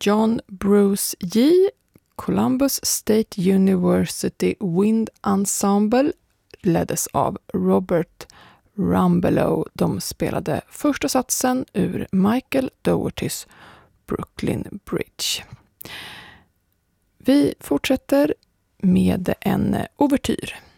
John Bruce J. Columbus State University Wind Ensemble leddes av Robert Rumbelow. De spelade första satsen ur Michael Doughertys Brooklyn Bridge. Vi fortsätter med en ouvertyr.